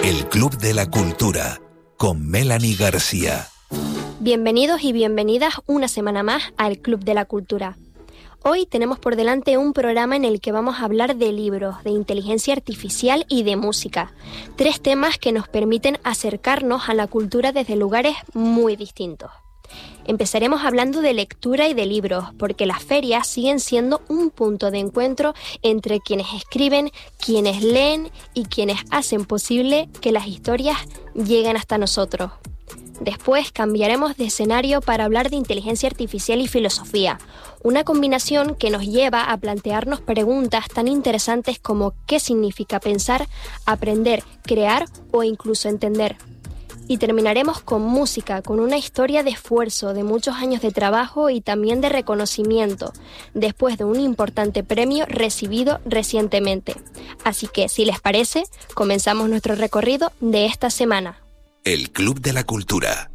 El Club de la Cultura, con Melanie García. Bienvenidos y bienvenidas una semana más al Club de la Cultura. Hoy tenemos por delante un programa en el que vamos a hablar de libros, de inteligencia artificial y de música. 3 temas que nos permiten acercarnos a la cultura desde lugares muy distintos. Empezaremos hablando de lectura y de libros, porque las ferias siguen siendo un punto de encuentro entre quienes escriben, quienes leen y quienes hacen posible que las historias lleguen hasta nosotros. Después cambiaremos de escenario para hablar de inteligencia artificial y filosofía, una combinación que nos lleva a plantearnos preguntas tan interesantes como ¿qué significa pensar, aprender, crear o incluso entender? Y terminaremos con música, con una historia de esfuerzo, de muchos años de trabajo y también de reconocimiento, después de un importante premio recibido recientemente. Así que, si les parece, comenzamos nuestro recorrido de esta semana. El Club de la Cultura.